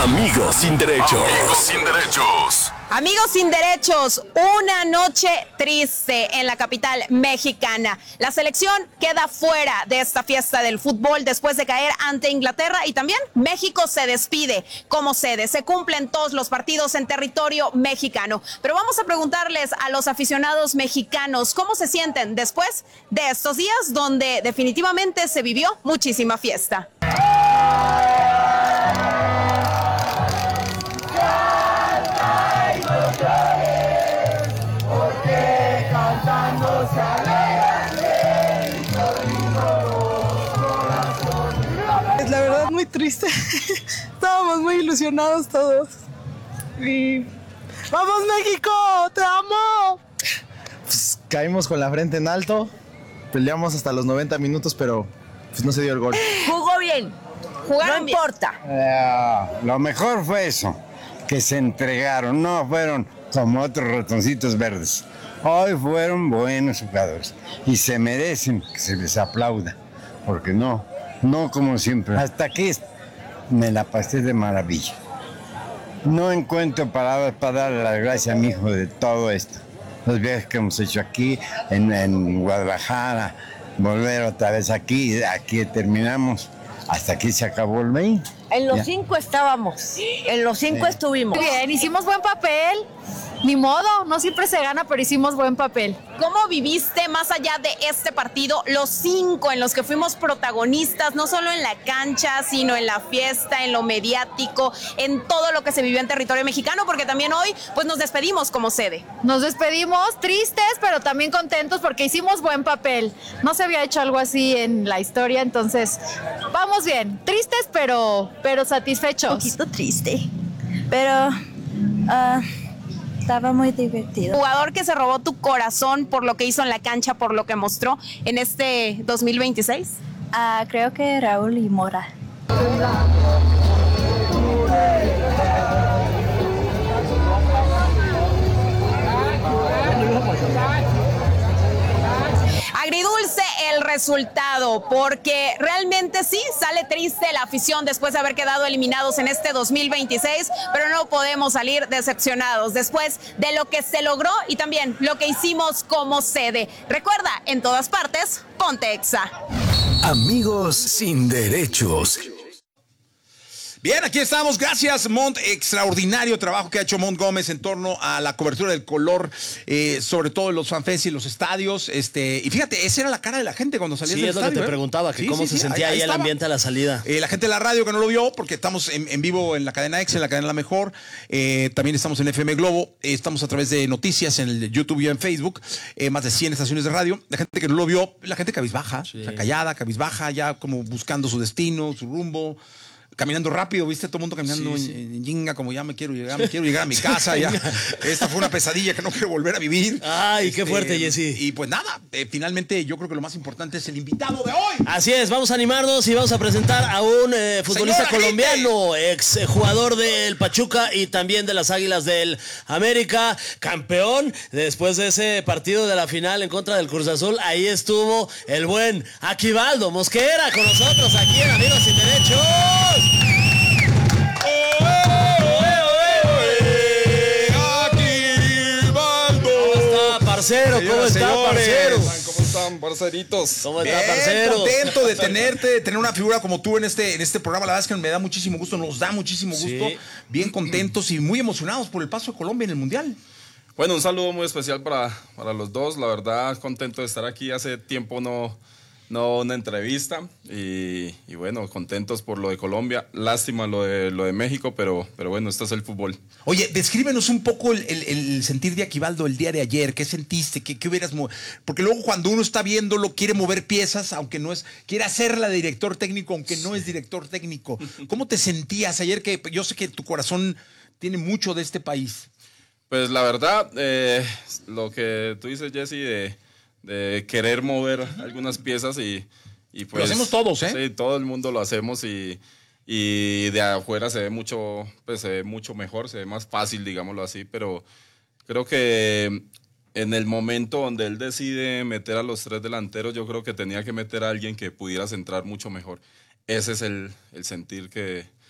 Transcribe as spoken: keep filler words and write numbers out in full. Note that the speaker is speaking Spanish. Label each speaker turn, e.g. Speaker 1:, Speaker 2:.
Speaker 1: Amigos sin derechos. Amigos sin derechos.
Speaker 2: Amigos sin derechos, una noche triste en la capital mexicana. La selección queda fuera de esta fiesta del fútbol después de caer ante Inglaterra y también México se despide como sede. Se cumplen todos los partidos en territorio mexicano. Pero vamos a preguntarles a los aficionados mexicanos cómo se sienten después de estos días donde definitivamente se vivió muchísima fiesta.
Speaker 3: Porque cantando se alegran los corazones.
Speaker 4: La verdad muy triste. Estábamos muy ilusionados todos. Y ¡vamos México! ¡Te amo!
Speaker 5: Pues, caímos con la frente en alto, peleamos hasta los noventa minutos, pero pues no se dio el gol.
Speaker 6: Jugó bien,
Speaker 2: Jugaron
Speaker 6: no
Speaker 2: bien.
Speaker 6: importa.
Speaker 7: Uh, lo mejor fue eso, que se entregaron, no fueron como otros ratoncitos verdes. Hoy fueron buenos jugadores y se merecen que se les aplauda, porque no, no como siempre. Hasta aquí me la pasé de maravilla. No encuentro palabras para darle las gracias a mi hijo de todo esto. Los viajes que hemos hecho aquí, en, en Guadalajara, volver otra vez aquí, aquí terminamos. Hasta aquí se acabó el veinte.
Speaker 6: En los
Speaker 7: Ya.
Speaker 6: cinco estábamos, en los cinco
Speaker 7: Sí.
Speaker 6: estuvimos.
Speaker 8: Bien, hicimos buen papel, ni modo, no siempre se gana, pero hicimos buen papel.
Speaker 2: ¿Cómo viviste más allá de este partido los cinco en los que fuimos protagonistas, no solo en la cancha, sino en la fiesta, en lo mediático, en todo lo que se vivió en territorio mexicano? Porque también hoy pues nos despedimos como sede.
Speaker 8: Nos despedimos tristes, pero también contentos porque hicimos buen papel. No se había hecho algo así en la historia, entonces vamos bien. Tristes, pero, pero satisfechos.
Speaker 9: Un poquito triste, pero uh, estaba muy divertido.
Speaker 2: Jugador que se robó tu corazón por lo que hizo en la cancha, por lo que mostró en este dos mil veintiséis.
Speaker 9: Uh, creo que Raúl y Mora.
Speaker 2: Agridulce el resultado, porque realmente sí sale triste la afición después de haber quedado eliminados en este dos mil veintiséis, pero no podemos salir decepcionados después de lo que se logró y también lo que hicimos como sede. Recuerda, en todas partes, ponte Exa.
Speaker 1: Amigos sin derechos.
Speaker 10: Bien, aquí estamos. Gracias, Mont. Extraordinario trabajo que ha hecho Mont Gómez en torno a la cobertura del color, eh, sobre todo en los fanfests y los estadios. Este, y fíjate, esa era la cara de la gente cuando salías
Speaker 11: Sí,
Speaker 10: del
Speaker 11: es lo
Speaker 10: estadio.
Speaker 11: que te
Speaker 10: ¿eh?
Speaker 11: preguntaba, que
Speaker 10: Sí,
Speaker 11: cómo
Speaker 10: sí,
Speaker 11: se
Speaker 10: sí,
Speaker 11: sentía
Speaker 10: ahí-
Speaker 11: ahí,
Speaker 10: ahí
Speaker 11: el
Speaker 10: estaba.
Speaker 11: ambiente a la salida.
Speaker 10: Eh, la gente de la radio que no lo vio, porque estamos en, en vivo en la cadena X, en la cadena La Mejor. Eh, también estamos en F M Globo. Eh, estamos a través de noticias en el YouTube y en Facebook. Eh, más de cien estaciones de radio. La gente que no lo vio, la gente cabizbaja,
Speaker 11: Sí.
Speaker 10: o sea, callada, cabizbaja, ya como buscando su destino, su rumbo. Caminando rápido, ¿viste? Todo el mundo caminando
Speaker 11: Sí, sí.
Speaker 10: en, en jinga, como ya me quiero llegar, me quiero llegar a mi casa. Ya. Esta fue una pesadilla que no quiero volver a vivir.
Speaker 11: Ay, qué fuerte, Jessy.
Speaker 10: Y pues nada, eh, finalmente yo creo que lo más importante es el invitado de hoy.
Speaker 11: Así es, vamos a animarnos y vamos a presentar a un eh, futbolista
Speaker 10: Señora
Speaker 11: colombiano, ex eh, jugador del Pachuca y también de las Águilas del América, campeón después de ese partido de la final en contra del Cruz Azul. Ahí estuvo el buen Aquivaldo Mosquera con nosotros aquí en Amigos Sin Derechos. Parcero, ¿cómo
Speaker 10: Señoras,
Speaker 11: está,
Speaker 10: señores.
Speaker 11: parcero?
Speaker 12: ¿Cómo están, parceritos?
Speaker 11: ¿Cómo
Speaker 10: Bien,
Speaker 11: está, parcero?
Speaker 10: contento de tenerte, de tener una figura como tú en este, en este programa. La verdad es que me da muchísimo gusto, nos da muchísimo gusto.
Speaker 11: Sí.
Speaker 10: Bien contentos y muy emocionados por el paso de Colombia en el Mundial.
Speaker 12: Bueno, un saludo muy especial para, para los dos. La verdad, contento de estar aquí. Hace tiempo no, no una entrevista. Y, y bueno, contentos por lo de Colombia. Lástima lo de, lo de México, pero, pero bueno, esto es el fútbol.
Speaker 10: Oye, descríbenos un poco el, el- el sentir de Aquivaldo el día de ayer. ¿Qué sentiste? ¿Qué, qué hubieras mo- Porque luego cuando uno está viéndolo, quiere mover piezas, aunque no es... Quiere hacerla de director técnico, aunque no es director técnico. ¿Cómo te sentías ayer? Que yo sé que tu corazón tiene mucho de este país.
Speaker 12: Pues la verdad, eh, lo que tú dices, Jesse, de, de querer mover algunas piezas y, y pues...
Speaker 10: Lo hacemos todos, ¿eh?
Speaker 12: Sí, todo el mundo lo hacemos y, y de afuera se ve mucho, pues se ve mucho mejor, se ve más fácil, digámoslo así, pero creo que en el momento donde él decide meter a los tres delanteros, yo creo que tenía que meter a alguien que pudiera centrar mucho mejor. Ese es el, el sentir que,